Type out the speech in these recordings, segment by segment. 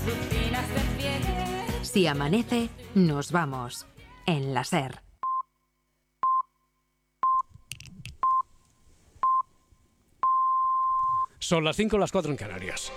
Si amanece, nos vamos. En la SER. Son las 5, las 4 en Canarias.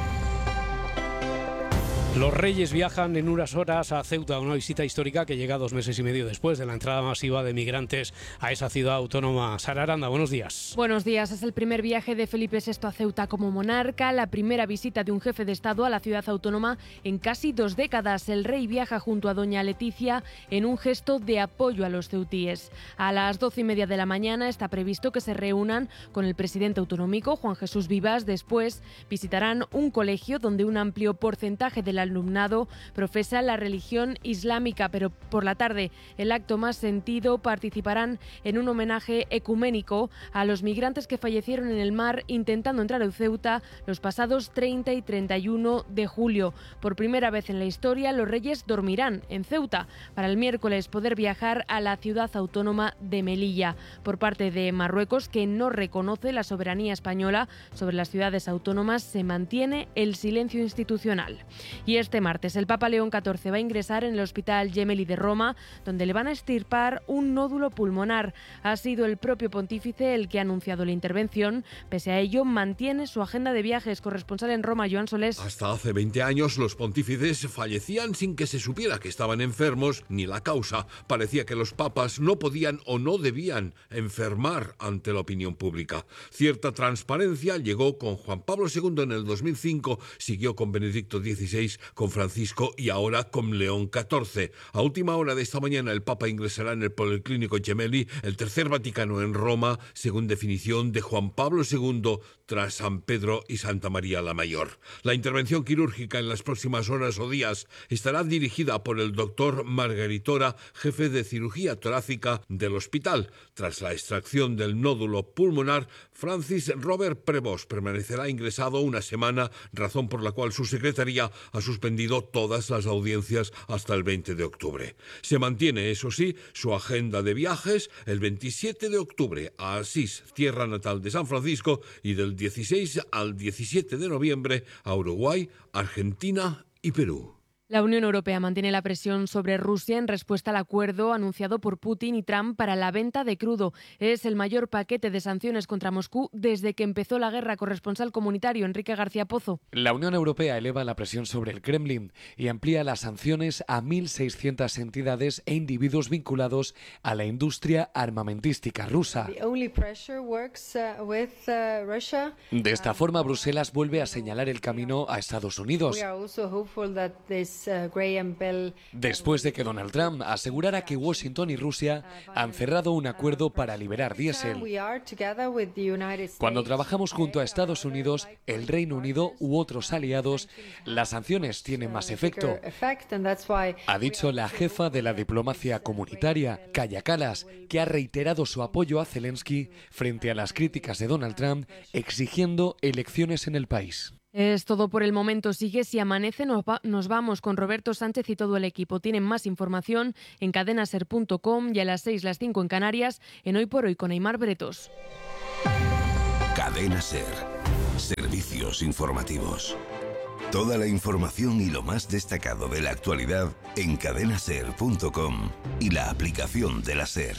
Los Reyes viajan en unas horas a Ceuta, una visita histórica que llega 2 meses y medio después de la entrada masiva de migrantes a esa ciudad autónoma. Sara Aranda, buenos días. Buenos días. Es el primer viaje de Felipe VI a Ceuta como monarca, la primera visita de un jefe de Estado a la ciudad autónoma en casi 2 décadas. El rey viaja junto a doña Leticia en un gesto de apoyo a los ceutíes. A las 12:30 de la mañana está previsto que se reúnan con el presidente autonómico, Juan Jesús Vivas. Después visitarán un colegio donde un amplio porcentaje de la alumnado profesa la religión islámica, pero por la tarde, el acto más sentido, participarán en un homenaje ecuménico a los migrantes que fallecieron en el mar intentando entrar a Ceuta los pasados 30 y 31 de julio. Por primera vez en la historia, los reyes dormirán en Ceuta para el miércoles poder viajar a la ciudad autónoma de Melilla. Por parte de Marruecos, que no reconoce la soberanía española sobre las ciudades autónomas, se mantiene el silencio institucional. Y este martes el Papa León XIV va a ingresar en el Hospital Gemelli de Roma, donde le van a extirpar un nódulo pulmonar. Ha sido el propio pontífice el que ha anunciado la intervención. Pese a ello, mantiene su agenda de viajes. Corresponsal en Roma, Joan Solés. Hasta hace 20 años los pontífices fallecían sin que se supiera que estaban enfermos ni la causa. Parecía que los papas no podían o no debían enfermar ante la opinión pública. Cierta transparencia llegó con Juan Pablo II en el 2005, siguió con Benedicto XVI, con Francisco y ahora con León XIV. A última hora de esta mañana el Papa ingresará en el Policlínico Gemelli, el tercer Vaticano en Roma, según definición de Juan Pablo II, tras San Pedro y Santa María la Mayor. La intervención quirúrgica en las próximas horas o días estará dirigida por el doctor Margaritora, jefe de cirugía torácica del hospital. Tras la extracción del nódulo pulmonar, Francis Robert Prevost permanecerá ingresado una semana, razón por la cual su secretaría ha suspendido todas las audiencias hasta el 20 de octubre. Se mantiene, eso sí, su agenda de viajes el 27 de octubre a Asís, tierra natal de San Francisco, y del 16 al 17 de noviembre a Uruguay, Argentina y Perú. La Unión Europea mantiene la presión sobre Rusia en respuesta al acuerdo anunciado por Putin y Trump para la venta de crudo. Es el mayor paquete de sanciones contra Moscú desde que empezó la guerra. Corresponsal comunitario Enrique García Pozo. La Unión Europea eleva la presión sobre el Kremlin y amplía las sanciones a 1.600 entidades e individuos vinculados a la industria armamentística rusa. De esta forma, Bruselas vuelve a señalar el camino a Estados Unidos. Después de que Donald Trump asegurara que Washington y Rusia han cerrado un acuerdo para liberar diésel. Cuando trabajamos junto a Estados Unidos, el Reino Unido u otros aliados, las sanciones tienen más efecto, ha dicho la jefa de la diplomacia comunitaria, Kaja Kallas, que ha reiterado su apoyo a Zelensky frente a las críticas de Donald Trump, exigiendo elecciones en el país. Es todo por el momento. Sigue Si Amanece. Nos vamos con Roberto Sánchez y todo el equipo. Tienen más información en cadenaser.com y a las 6, las 5 en Canarias, en Hoy por Hoy con Aimar Bretos. Cadena Ser. Servicios informativos. Toda la información y lo más destacado de la actualidad en cadenaser.com y la aplicación de la SER.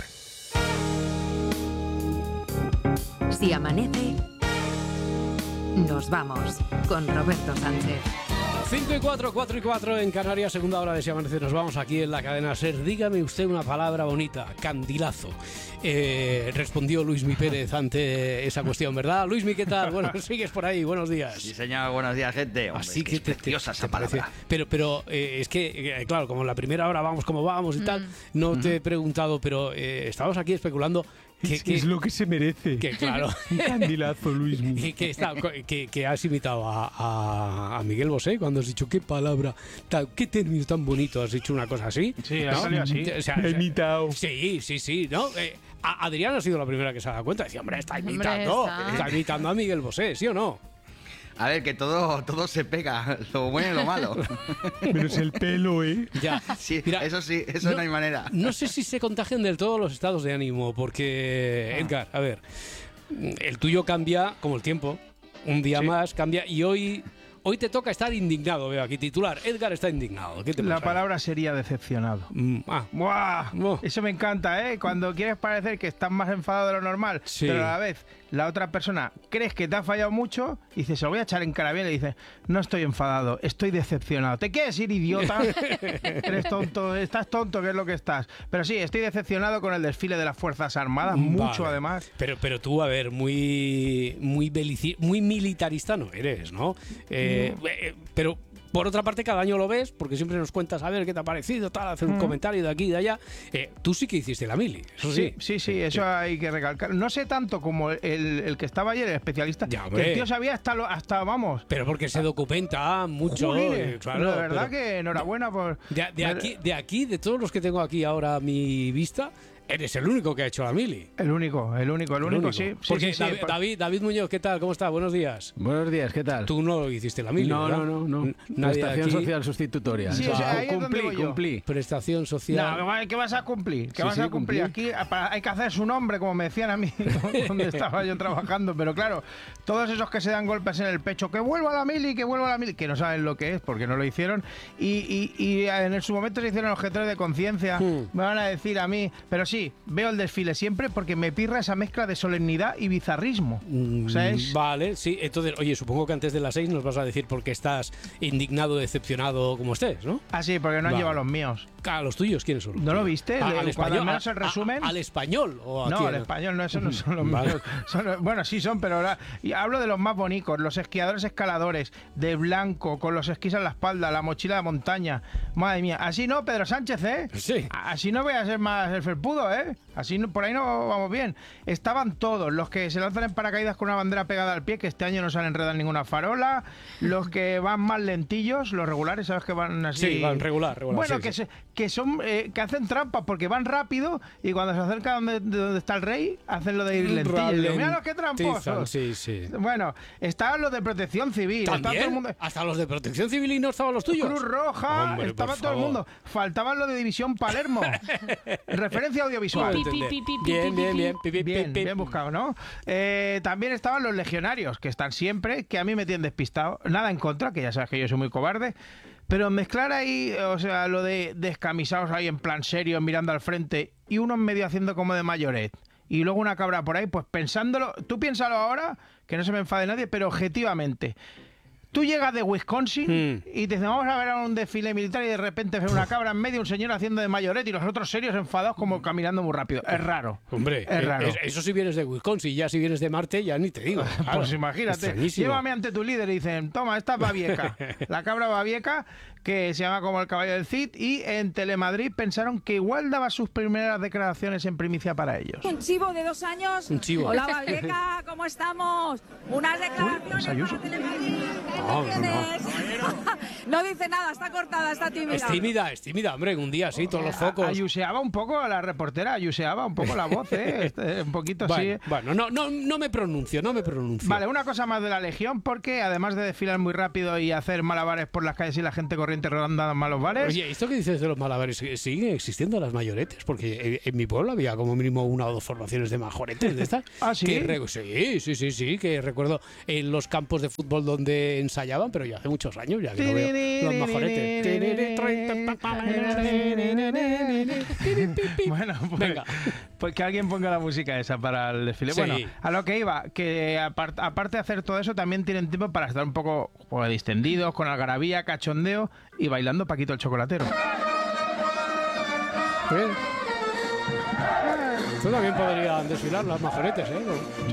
Si amanece, nos vamos con Roberto Sánchez. 5 y 4, 4 y 4 en Canarias, segunda hora de Si Amanece. Nos vamos aquí en la cadena SER. Dígame usted una palabra bonita, candilazo. Respondió Luismi Pérez ante esa cuestión, ¿verdad? Luismi, ¿qué tal? Bueno, sigues por ahí, buenos días. Sí, señor, buenos días, gente. Hombre, así que es preciosa esa palabra. Pero es que, claro, como la primera hora vamos como vamos y tal, no te he preguntado, pero estamos aquí especulando. Es lo que se merece. Que claro. Un candilazo, Luismi. Que has imitado a Miguel Bosé cuando has dicho qué palabra, qué término tan bonito, has dicho una cosa así. Sí, ha salido así. He imitado. Sí, ¿no? Adrián ha sido la primera que se ha dado cuenta. Decía, hombre, está imitando a Miguel Bosé, ¿sí o no? A ver, que todo se pega, lo bueno y lo malo. Pero es el pelo, ¿eh? Ya. Sí, mira, eso no hay manera. No sé si se contagian del todo los estados de ánimo, porque, Edgar, a ver, el tuyo cambia como el tiempo. Un día más cambia y hoy hoy te toca estar indignado, veo aquí titular. Edgar está indignado. ¿Qué te pasa? La palabra sería decepcionado. ¡Buah! Eso me encanta, ¿eh? Cuando quieres parecer que estás más enfadado de lo normal, pero a la vez la otra persona crees que te ha fallado mucho y dices, se lo voy a echar en cara bien, y dices, no estoy enfadado, estoy decepcionado. ¿Te quieres ir, idiota? Eres tonto, estás tonto, que es lo que estás. Pero sí, estoy decepcionado con el desfile de las Fuerzas Armadas, mucho además. Pero tú, a ver, muy militarista no eres, ¿no? Pero por otra parte, cada año lo ves, porque siempre nos cuentas a ver qué te ha parecido, tal, hacer un comentario de aquí y de allá. Tú sí que hiciste la mili, eso sí. Sí, eso hay que recalcar. No sé tanto como el que estaba ayer, el especialista, que el tío sabía hasta vamos. Pero porque se documenta mucho. Claro, de verdad que enhorabuena por... De todos los que tengo aquí ahora a mi vista, eres el único que ha hecho la mili. El único, sí. Porque sí, David Muñoz, ¿qué tal? ¿Cómo está? Buenos días. Buenos días, ¿qué tal? Tú no hiciste la mili, No. Prestación social sustitutoria. Sí, Cumplí. Prestación social. No, ¿qué vas a cumplir? ¿Qué vas a cumplir? Aquí hay que hacer su nombre, como me decían a mí, donde estaba yo trabajando. Pero claro, todos esos que se dan golpes en el pecho, que vuelva a la mili, que no saben lo que es, porque no lo hicieron. Y en su momento se hicieron objetores de conciencia. Me van a decir a mí, pero sí, veo el desfile siempre porque me pirra esa mezcla de solemnidad y bizarrismo. O sea, Vale, sí. Entonces, oye, supongo que antes de las 6 nos vas a decir por qué estás indignado, decepcionado, como estés, ¿no? Ah, sí, porque no han llevado los míos. ¿Los tuyos quiénes son? ¿No lo viste? ¿Al español? Cuando menos el resumen. ¿Al español? ¿O no, al español, no, esos no son los míos. Bueno, sí son, pero ahora hablo de los más bonitos, los esquiadores escaladores, de blanco, con los esquís en la espalda, la mochila de montaña. Madre mía, así no, Pedro Sánchez, ¿eh? Sí. Así no voy a ser más el felpudo, ¿eh? Así por ahí no vamos bien. Estaban todos, los que se lanzan en paracaídas con una bandera pegada al pie, que este año no se han enredado en ninguna farola, los que van más lentillos, los regulares, ¿sabes? Que van así. Sí, van regular. Bueno, sí, que son que hacen trampas porque van rápido y cuando se acercan de donde está el rey, hacen lo de ir lentillos. Mira los que tramposos. Sí. Bueno, estaban los de Protección Civil. ¿También? Todo el mundo... ¿Hasta los de Protección Civil y no estaban los tuyos? Cruz Roja, hombre, estaba todo el mundo. Faltaban los de División Palermo. Referencia audiovisual. Bien buscado, ¿no? También estaban los legionarios, que están siempre, que a mí me tienen despistado. Nada en contra, que ya sabes que yo soy muy cobarde. Pero mezclar ahí, o sea, lo de descamisados ahí en plan serio, mirando al frente, y uno en medio haciendo como de mayoret, y luego una cabra por ahí, pues pensándolo, tú piénsalo ahora, que no se me enfade nadie, pero objetivamente, tú llegas de Wisconsin y te dicen, vamos a ver a un desfile militar, y de repente ves una cabra en medio, un señor haciendo de mayoret y los otros serios enfadados como caminando muy rápido. Es raro. Hombre, es raro. Eso si vienes de Wisconsin, ya si vienes de Marte, ya ni te digo. Claro, pues imagínate, llévame ante tu líder y dicen, toma, esta es Babieca, la cabra Babieca, que se llama como el caballo del Cid, y en Telemadrid pensaron que igual daba sus primeras declaraciones en primicia para ellos. Un chivo de 2 años. Un chivo. Hola, Babieca, ¿cómo estamos? Unas declaraciones para Telemadrid. No dice nada, está cortada, está tímida. Es tímida, hombre, un día sí, todos los focos. Ayuseaba un poco a la reportera, ayuseaba un poco la voz, un poquito así. Bueno, no me pronuncio. Vale, una cosa más de la Legión, porque además de desfilar muy rápido y hacer malabares por las calles y la gente corriente rodando en malos bares... Oye, ¿esto que dices de los malabares siguen existiendo las mayoretes? Porque en mi pueblo había como mínimo 1 o 2 formaciones de majoretes de estas. ¿Ah, sí? Sí, que recuerdo en los campos de fútbol donde ensayaban, pero ya hace muchos años ya que no veo los majoretes. Bueno, venga, pues que alguien ponga la música esa para el desfile. Sí. Bueno, a lo que iba, que aparte de hacer todo eso, también tienen tiempo para estar un poco distendidos, con algarabía, cachondeo y bailando Paquito el Chocolatero. Tú también podrían desfilar las majoretes, ¿eh?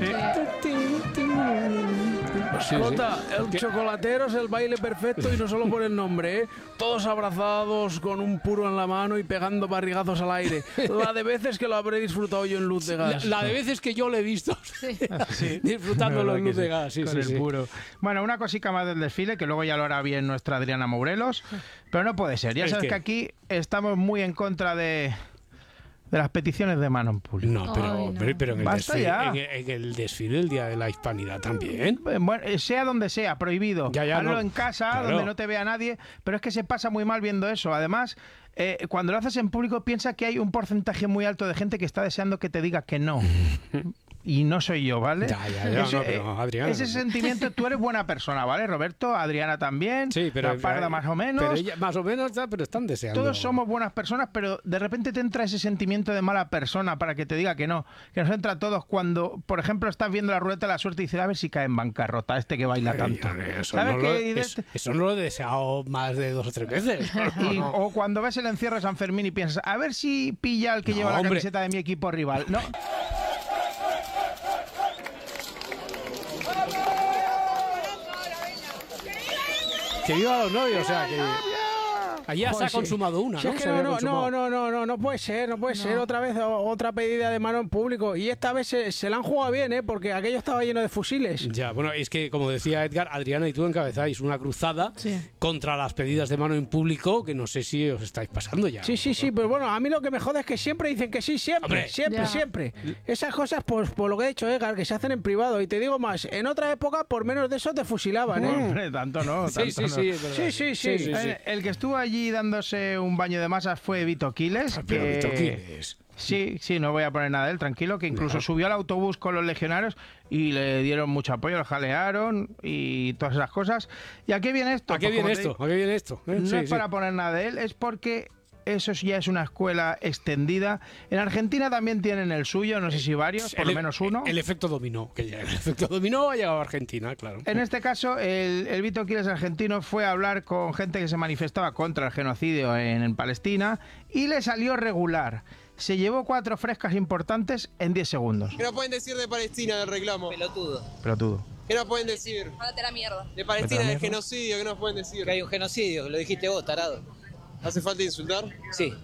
Sí. Jota, el Chocolatero es el baile perfecto y no solo por el nombre, ¿eh? Todos abrazados con un puro en la mano y pegando barrigazos al aire. La de veces que lo habré disfrutado yo en Luz de Gas. La de veces que yo lo he visto disfrutándolo en Luz de Gas. Con el puro. Bueno, una cosica más del desfile, que luego ya lo hará bien nuestra Adriana Mourelos, pero no puede ser. Ya sabes que aquí estamos muy en contra de las peticiones de mano en público. No, pero en el desfile del Día de la Hispanidad también. Bueno, sea donde sea, prohibido. Hazlo en casa, donde no te vea nadie, pero es que se pasa muy mal viendo eso. Además, cuando lo haces en público, piensa que hay un porcentaje muy alto de gente que está deseando que te diga que no. y no soy yo, ¿vale? Ya, pero Adriana... Ese sentimiento, tú eres buena persona, ¿vale, Roberto? Adriana también, sí, pero la Parda más o menos. Pero ella, más o menos, pero están deseando. Todos somos buenas personas, pero de repente te entra ese sentimiento de mala persona para que te diga que no. Que nos entra a todos cuando, por ejemplo, estás viendo la ruleta de la suerte y dices, a ver si cae en bancarrota este que baila tanto. Eso no lo he deseado más de 2 o 3 veces. O cuando ves el encierro de San Fermín y piensas, a ver si pilla al que lleva la camiseta de mi equipo rival. No. Que viva los novios, o sea, que... Allá se ha consumado una, si ¿no? Es que no puede ser, otra vez otra pedida de mano en público. Y esta vez se la han jugado bien, porque aquello estaba lleno de fusiles. Ya, bueno, es que, como decía Edgar, Adriana y tú encabezáis una cruzada contra las pedidas de mano en público, que no sé si os estáis pasando ya. Sí, pero bueno, a mí lo que me jode es que siempre dicen que sí, siempre. Esas cosas, pues por lo que ha dicho Edgar, que se hacen en privado. Y te digo más, en otra época, por menos de eso te fusilaban, Hombre, tanto no. Sí. El que estuvo allí dándose un baño de masas fue Vito Quiles. Vito Quiles. Sí, no voy a poner nada de él, tranquilo, que incluso subió al autobús con los legionarios y le dieron mucho apoyo, lo jalearon y todas esas cosas. ¿Y a qué viene esto? ¿A qué viene esto? No es para poner nada de él, es porque eso ya es una escuela extendida. En Argentina también tienen el suyo, no sé si varios, por lo menos uno. El efecto dominó, el efecto dominó ha llegado a Argentina, claro. En este caso, el Vito Quiles argentino fue a hablar con gente que se manifestaba contra el genocidio en Palestina y le salió regular. Se llevó 4 frescas importantes en 10 segundos. ¿Qué no pueden decir de Palestina del reclamo? Pelotudo. ¿Qué no pueden decir? Mándate la mierda. De Palestina del genocidio, ¿qué nos pueden decir? Que hay un genocidio, lo dijiste vos, tarado. ¿Hace falta insultar? Sí.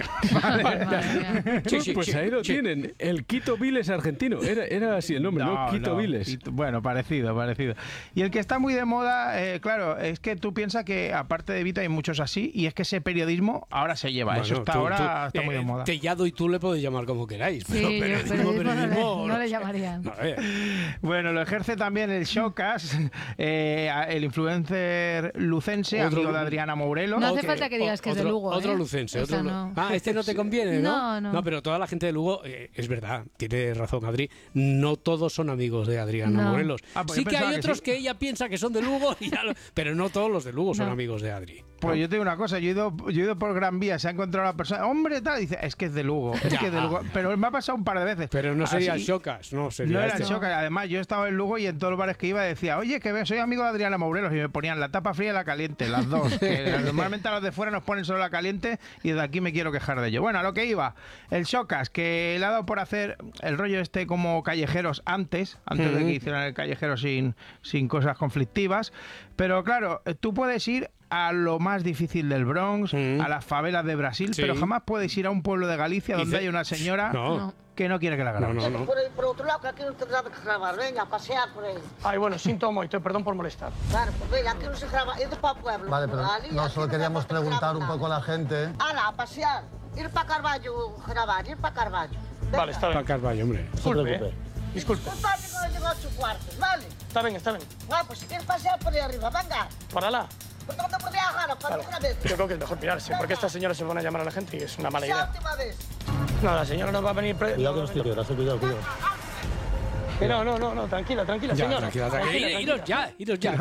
Pues ahí lo tienen, el Quito Viles argentino. Era así el nombre, ¿no? Quito Viles. Bueno, parecido. Y el que está muy de moda, claro, es que tú piensas que aparte de Vito hay muchos así, y es que ese periodismo ahora se lleva. Eso está muy de moda. Tellado y tú le podéis llamar como queráis, pero sí, periodismo no le llamarían. Bueno, lo ejerce también el Showcast, el influencer lucense, amigo de Adriana Mourelo. No hace falta que digas que es de Lugo. Otro lucense, este no te conviene, ¿no? No, pero toda la gente de Lugo, es verdad, tiene razón Adri, no todos son amigos de Adriana Morelos. Pues sí que hay otros que ella piensa que son de Lugo, pero no todos los de Lugo son amigos de Adri. Pues yo te digo una cosa, yo he ido por Gran Vía, se ha encontrado la persona, hombre, tal, y dice, es que es de Lugo, pero me ha pasado un par de veces. Pero no sería el Showcast, no era el Showcast. Además, yo estaba en Lugo y en todos los bares que iba decía, oye, que soy amigo de Adriana Morelos, y me ponían la tapa fría y la caliente, las dos. Que normalmente a los de fuera nos ponen solo la caliente y desde aquí me quiero quejar de ello. Bueno, a lo que iba, el Showcast, que le ha dado por hacer el rollo como callejeros antes de que hicieran el callejero sin cosas conflictivas, pero claro, tú puedes ir a lo más difícil del Bronx, a las favelas de Brasil, pero jamás puedes ir a un pueblo de Galicia donde hay una señora que no quiere que la grabes. No. Por otro lado, que aquí no te graba que grabar, venga, a pasear por ahí. Ay, bueno, siento mucho, perdón por molestar. Claro, pues venga, aquí no se graba, ir para el pueblo. Vale, pero no, solo queríamos preguntar un poco a la gente. Hala, a pasear, ir para Carballo, grabar, ir para Carballo. Venga. Vale, está bien. Para Carballo, hombre. Disculpe. Disculpa, que no llegó a su cuarto, ¿vale? Está bien. Ah, pues si quieres pasear por ahí arriba, venga. Para la. Pues no te podía dejar, para otra vez. Yo creo que es mejor pirarse, porque esta señora se pone a llamar a la gente y es una mala idea. La última vez. No, la señora no va a venir... Cuidado que nos tira piedras, cuidado. No, tranquila, señora. Iros ya.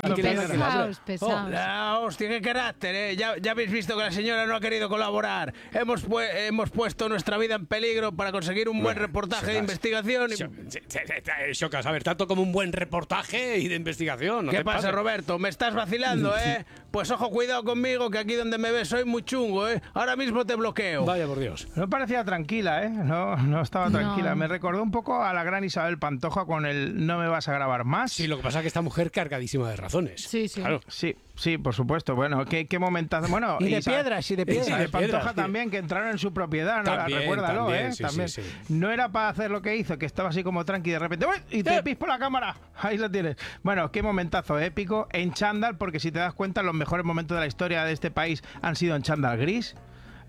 Hostia, qué carácter, Ya habéis visto que la señora no ha querido colaborar. Hemos puesto nuestra vida en peligro para conseguir un buen reportaje de investigación. Showcast, a ver, tanto como un buen reportaje y de investigación. ¿Qué pasa, Roberto? Me estás vacilando, ¿eh? Pues ojo, cuidado conmigo, que aquí donde me ves soy muy chungo, ¿eh? Ahora mismo te bloqueo. Vaya por Dios. No parecía tranquila, ¿eh? No estaba tranquila. Me recordó un poco a la gran Isabel Pantoja con el no me vas a grabar más. Sí, lo que pasa es que esta mujer cargadísima de razones. Sí. Claro. Sí, por supuesto. Bueno, qué momentazo. Bueno, y de piedras. Y de Pantoja también, que entraron en su propiedad, ¿no? Recuérdalo, también, ¿eh? Sí, también. Sí. No era para hacer lo que hizo, que estaba así como tranqui y de repente ¡uy! Y te pispo la cámara. Ahí lo tienes. Bueno, qué momentazo épico en chándal, porque si te das cuenta, los mejores momentos de la historia de este país han sido en chándal gris.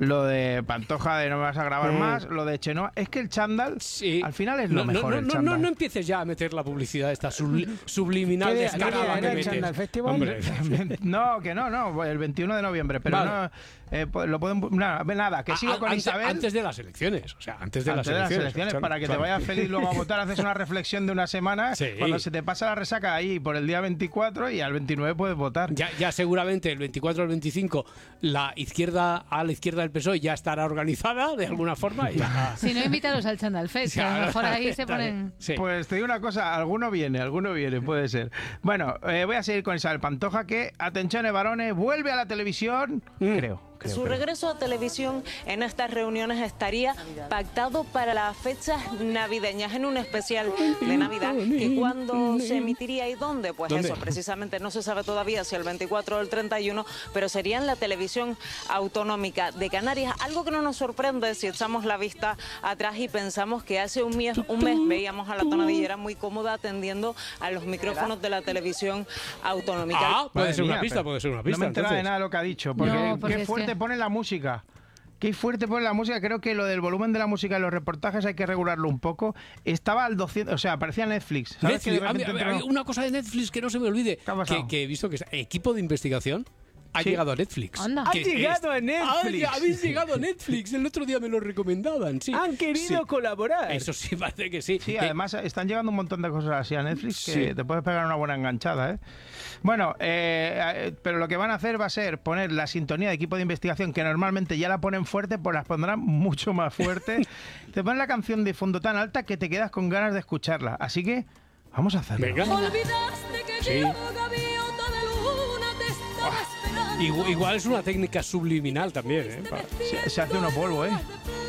lo de Pantoja de no me vas a grabar más, lo de Chenoa. Es que el chándal al final es lo mejor. El chándal. No empieces ya a meter la publicidad esta subliminal descarada que metes. ¿El festival? Hombre. No, que no, el 21 de noviembre, pero vale. Lo pueden... Nada, que sigo con Isabel. Antes de las elecciones, o sea, antes de las elecciones, para que te vayas feliz luego a votar, haces una reflexión de una semana, cuando se te pasa la resaca ahí por el día 24 y al 29 puedes votar. Ya seguramente el 24 o el 25 la izquierda a la izquierda del PSOE ya estará organizada de alguna forma. Ya. Si no, invítalos al Chandal Fest, que a lo mejor ahí se ponen... Sí. Pues te digo una cosa, alguno viene, puede ser. Bueno, voy a seguir con Isabel Pantoja, que, atención, varones, vuelve a la televisión, creo. Su regreso a televisión en estas reuniones estaría pactado para las fechas navideñas, en un especial de Navidad, que cuándo se emitiría y dónde, pues eso, precisamente no se sabe todavía si el 24 o el 31, pero sería en la televisión autonómica de Canarias, algo que no nos sorprende si echamos la vista atrás y pensamos que hace un mes veíamos a la tonadillera muy cómoda atendiendo a los micrófonos de la televisión autonómica. Puede ser una pista. No me entera de nada lo que ha dicho, porque qué fuerte pone la música. Qué fuerte pone la música. Creo que lo del volumen de la música en los reportajes hay que regularlo un poco. Estaba al 200, o sea, parecía Netflix. ¿Sabes? Hay una cosa de Netflix que no se me olvide, que he visto que es equipo de investigación. Ha llegado a Netflix. ¡Ha llegado a Netflix! Habéis llegado a Netflix. El otro día me lo recomendaban. Sí. Han querido colaborar. Eso sí, parece que sí. Sí, además están llegando un montón de cosas así a Netflix que te puedes pegar una buena enganchada, ¿eh? Bueno, pero lo que van a hacer va a ser poner la sintonía de equipo de investigación, que normalmente ya la ponen fuerte, pues las pondrán mucho más fuerte. Te ponen la canción de fondo tan alta que te quedas con ganas de escucharla. Así que vamos a hacerlo. Venga. Sí. Igual es una técnica subliminal también, ¿eh? Se hace uno polvo, ¿eh?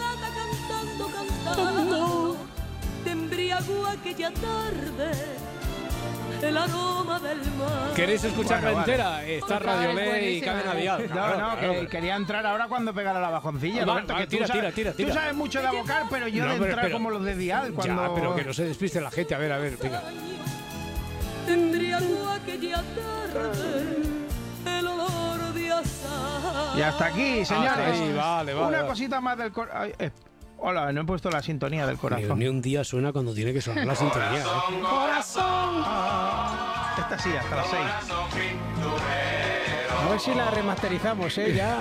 Te embriagó aquella tarde el aroma del mar. ¿Queréis escucharla entera? Está Radio Ley y Cadena Dial. Que quería entrar ahora cuando pegara la bajoncilla. Tira. Tú sabes mucho de abocar, pero yo de entrar como los de Dial. Cuando... Ya, pero que no se despiste la gente. A ver, venga. Te embriagó aquella tarde el olor de azahar. Y hasta aquí, señores. Ahí, vale. Una cosita más del corazón. Hola, no he puesto la sintonía del corazón. Ni un día suena cuando tiene que sonar la sintonía, ¿eh? ¡Corazón! Esta sí, hasta las 6. A ver si la remasterizamos, ya.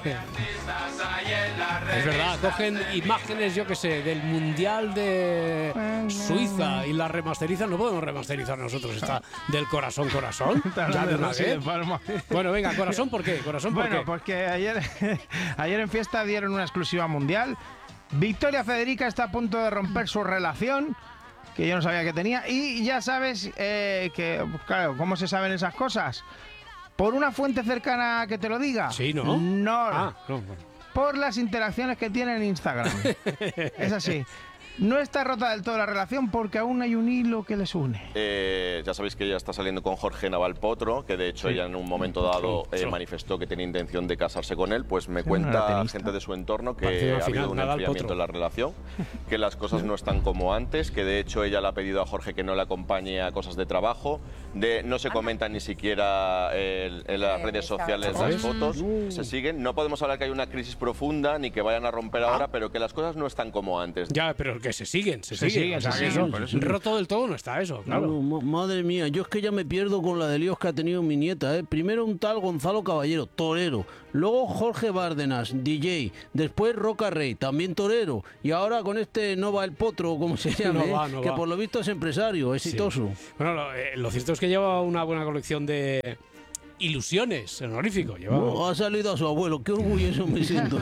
Es verdad, cogen imágenes, yo que sé, del Mundial de Suiza y las remasterizan. No podemos remasterizar nosotros esta del corazón. Ya de una vez. Bueno, venga, corazón, ¿por qué? Bueno, porque ayer en fiesta dieron una exclusiva mundial. Victoria Federica está a punto de romper su relación, que yo no sabía que tenía, y ya sabes que, claro, ¿cómo se saben esas cosas? ¿Por una fuente cercana que te lo diga? Sí, ¿no? No. Por las interacciones que tiene en Instagram. Es así. No está rota del todo la relación porque aún hay un hilo que les une. Ya sabéis que ella está saliendo con Jorge Naval Potro, que de hecho ella en un momento dado manifestó que tenía intención de casarse con él. Pues me cuenta gente de su entorno que ha habido un enfriamiento en la relación, que las cosas no están como antes, que de hecho ella le ha pedido a Jorge que no le acompañe a cosas de trabajo, no se comentan ni siquiera en las redes sociales las fotos, se siguen. No podemos hablar que hay una crisis profunda ni que vayan a romper ahora, pero que las cosas no están como antes. Ya, pero que se siguen. O sea, roto del todo no está eso, claro. Madre mía, yo es que ya me pierdo con la de líos que ha tenido mi nieta, ¿eh? Primero un tal Gonzalo Caballero, torero. Luego Jorge Bárdenas, DJ. Después Roca Rey, también torero. Y ahora con este Nova el Potro, como se llama, que por lo visto es empresario, exitoso. Sí. Bueno, lo cierto es que lleva una buena colección de ilusiones, honorífico. Ha salido a su abuelo, qué orgulloso me siento.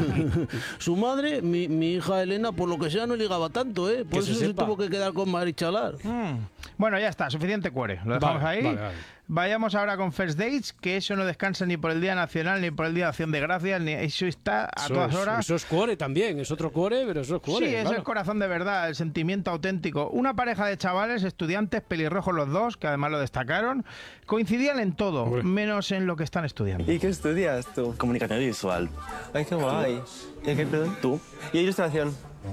Su madre, mi hija Elena, por lo que sea, no ligaba tanto, ¿eh? Por eso se tuvo que quedar con Marichalar. Bueno, ya está, suficiente cuore. Lo dejamos ahí. Vale. Vayamos ahora con First Dates, que eso no descansa ni por el Día Nacional ni por el Día de Acción de Gracias, ni eso está a todas horas. Eso es cuore también, es otro cuore, pero eso es cuore. Sí, es el corazón de verdad, el sentimiento auténtico. Una pareja de chavales, estudiantes, pelirrojos los dos, que además lo destacaron, coincidían en todo, menos en lo que están estudiando. ¿Y qué estudias tú? Comunicación visual. Ay, qué guay. ¿Y qué, perdón? ¿Tú? ¿Y ilustración?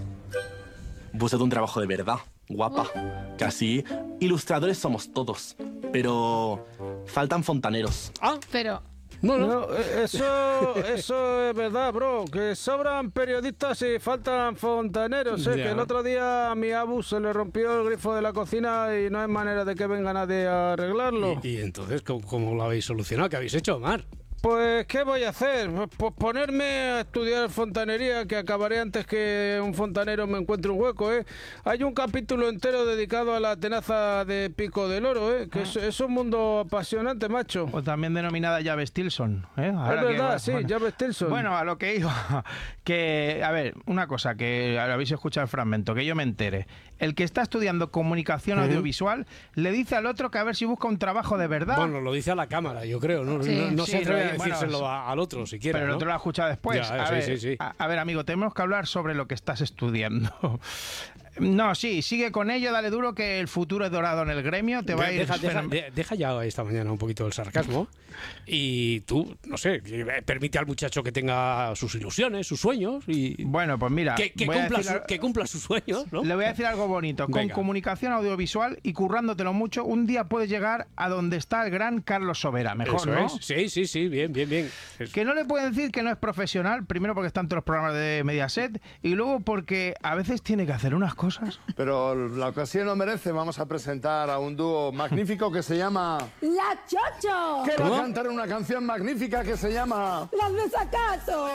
Búscate un trabajo de verdad. Guapa, que así ilustradores somos todos, pero faltan fontaneros. Pero No, eso es verdad, bro, que sobran periodistas y faltan fontaneros, que el otro día a mi abu se le rompió el grifo de la cocina y no hay manera de que venga nadie a arreglarlo. ¿Y entonces cómo lo habéis solucionado? ¿Qué habéis hecho, Omar? Pues, ¿qué voy a hacer? Pues ponerme a estudiar fontanería, que acabaré antes que un fontanero me encuentre un hueco, ¿eh? Hay un capítulo entero dedicado a la tenaza de Pico del Oro, ¿eh? Que es un mundo apasionante, macho. O también denominada llave Stilson, ¿eh? Ahora es verdad, sí, llave Stilson. Bueno, a lo que iba, que, a ver, una cosa, que habéis escuchado el fragmento, que yo me entere. El que está estudiando comunicación audiovisual le dice al otro que a ver si busca un trabajo de verdad. Bueno, lo dice a la cámara, yo creo, ¿no? Sí, no se atreve a decírselo bueno, al otro, siquiera. Pero el otro lo ha escuchado después. Ya, sí. A ver, amigo, tenemos que hablar sobre lo que estás estudiando. No, sí, sigue con ello, dale duro, que el futuro es dorado en el gremio. Te va a ir deja ya esta mañana un poquito el sarcasmo y tú, no sé, permite al muchacho que tenga sus ilusiones, sus sueños y... Bueno, pues mira... Que cumpla sus sueños, ¿no? Le voy a decir algo bonito. Con comunicación audiovisual y currándotelo mucho, un día puedes llegar a donde está el gran Carlos Sobera. Mejor, eso ¿no? Es. Sí, bien. Que no le pueden decir que no es profesional, primero porque está en todos los programas de Mediaset y luego porque a veces tiene que hacer unas cosas. Pero la ocasión lo merece. Vamos a presentar a un dúo magnífico que se llama... ¡La Chocho! Que va a cantar una canción magnífica que se llama... ¡Las Desacato!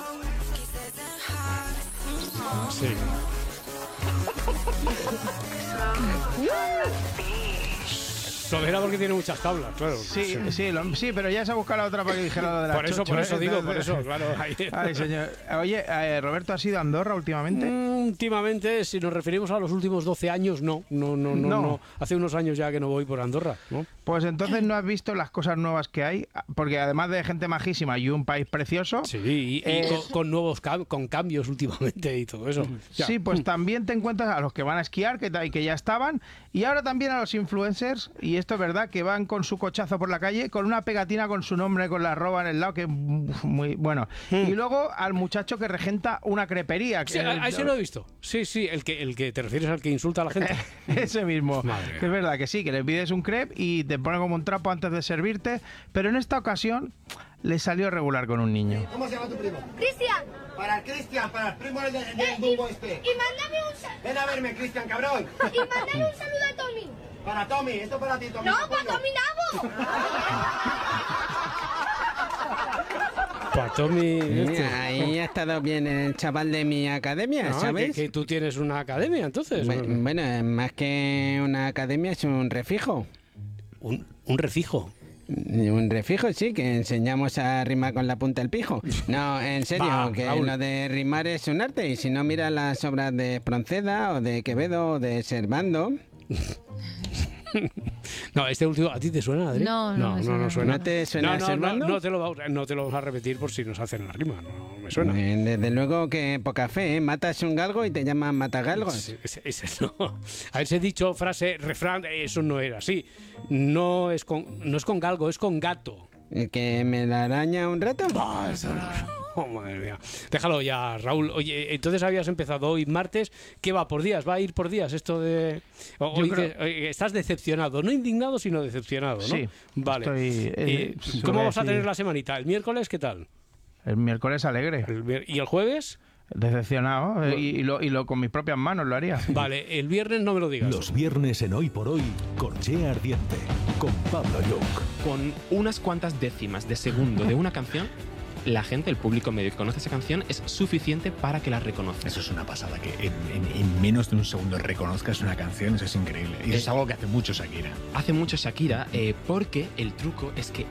Sí. Sobera porque tiene muchas tablas, claro. Sí, pero ya se ha buscado la otra para que dijera lo de la Chocho. Por eso digo, claro. Ay, señor. Oye, Roberto, ¿has ido a Andorra últimamente? Últimamente, si nos referimos a los últimos 12 años, no. Hace unos años ya que no voy por Andorra, ¿no? Pues entonces no has visto las cosas nuevas que hay, porque además de gente majísima y un país precioso... Sí, y con cambios últimamente y todo eso. Sí, pues también te encuentras a los que van a esquiar, que ya estaban, y ahora también a los influencers, y esto es verdad, que van con su cochazo por la calle, con una pegatina con su nombre, con la arroba en el lado, que es muy bueno. Y luego al muchacho que regenta una crepería. Que a ese lo he visto. Sí, el que te refieres al que insulta a la gente. Ese mismo. Que es verdad que sí, que le pides un crepe y te pone como un trapo antes de servirte, pero en esta ocasión le salió regular con un niño. ¿Cómo se llama tu primo? Cristian. Para Cristian, para el primo del Dumbo este. Y mándame un saludo. Ven a verme, Cristian, cabrón. Y mándame un saludo a Tommy. Para Tommy, esto para ti, Tommy. No, para Tommy Nabo. Para Tommy... Ahí ha estado bien el chaval de mi academia, ¿sabes? Que tú tienes una academia, entonces. Bueno, más que una academia es un refijo. ¿Un refijo? Un refijo, sí, que enseñamos a rimar con la punta del pijo. No, en serio, que Raúl, lo de rimar es un arte. Y si no, mira las obras de Espronceda o de Quevedo o de Servando... No, este último, ¿a ti te suena, Adri? No suena. ¿No te suena Servando? No te lo vamos a repetir por si nos hacen la rima, no me suena. Desde luego que poca fe, ¿eh? Matas un galgo y te llaman matagalgos. Ese no. Haberse dicho frase, refrán, eso no era así. No es con galgo, es con gato. ¿Que me la araña un rato? Oh, madre mía. Déjalo ya, Raúl. Oye, entonces habías empezado hoy martes. ¿Qué va por días? ¿Va a ir por días esto de...? Estás decepcionado. No indignado, sino decepcionado, ¿no? Sí. Vale. ¿Cómo vas a tener la semanita? ¿El miércoles qué tal? El miércoles alegre. ¿Y el jueves? Decepcionado. Y lo con mis propias manos lo haría. Vale, el viernes no me lo digas. Los viernes en Hoy por Hoy, Corchea Ardiente, con Pablo Young. Con unas cuantas décimas de segundo de una canción, la gente, el público medio que conoce esa canción es suficiente para que la reconozca. Eso es una pasada, que en menos de un segundo reconozcas una canción, eso es increíble. Y eso es algo que hace mucho Shakira. Hace mucho Shakira porque el truco es que